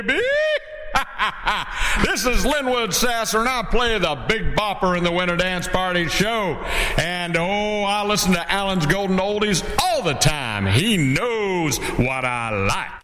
This is Linwood Sasser, and I play the Big Bopper in the Winter Dance Party show. And I listen to Alan's Golden Oldies all the time. He knows what I like.